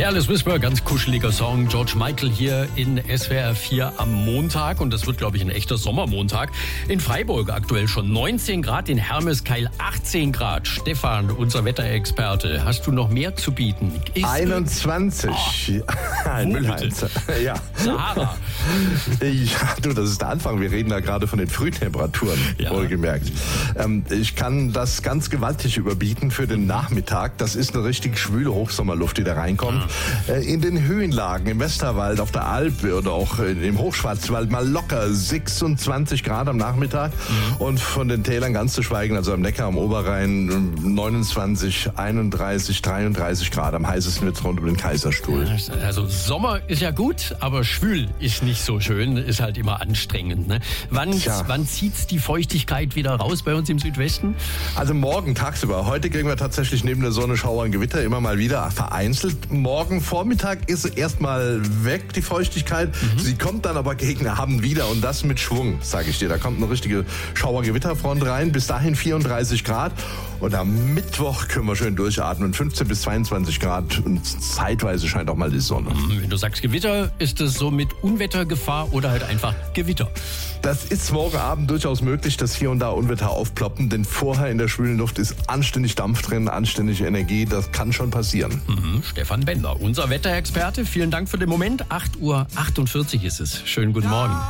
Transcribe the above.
Careless Whisper, ganz kuscheliger Song. George Michael hier in SWR 4 am Montag. Und das wird, glaube ich, ein echter Sommermontag. In Freiburg aktuell schon 19 Grad, in Hermeskeil 18 Grad. Stefan, unser Wetterexperte, hast du noch mehr zu bieten? 21. Ein Müllheizer. Ja. Sahara. Ja, du, das ist der Anfang. Wir reden da gerade von den Frühtemperaturen, wohlgemerkt. Ich kann das ganz gewaltig überbieten für den Nachmittag. Das ist eine richtig schwüle Hochsommerluft, die da reinkommt. In den Höhenlagen, im Westerwald, auf der Alp oder auch im Hochschwarzwald mal locker 26 Grad am Nachmittag. Und von den Tälern ganz zu schweigen, also am Neckar, am Oberrhein 29, 31, 33 Grad. Am heißesten wird es rund um den Kaiserstuhl. Also Sommer ist ja gut, aber schwül ist nicht so schön, ist halt immer anstrengend. Ne? Wann zieht's die Feuchtigkeit wieder raus bei uns im Südwesten? Also morgen tagsüber. Heute kriegen wir tatsächlich neben der Sonne Schauer und Gewitter immer mal wieder vereinzelt. Morgen Vormittag ist erstmal weg, die Feuchtigkeit. Sie kommt dann aber gegen Abend wieder und das mit Schwung, sage ich dir. Da kommt eine richtige Schauer-Gewitterfront rein. Bis dahin 34 Grad. Und am Mittwoch können wir schön durchatmen. 15 bis 22 Grad und zeitweise scheint auch mal die Sonne. Wenn du sagst Gewitter, ist es so mit Unwettergefahr oder halt einfach Gewitter? Das ist morgen Abend durchaus möglich, dass hier und da Unwetter aufploppen, denn vorher in der schwülen Luft ist anständig Dampf drin, anständige Energie, das kann schon passieren. Stefan Bender, unser Wetterexperte, vielen Dank für den Moment. 8:48 Uhr ist es. Schönen guten Morgen.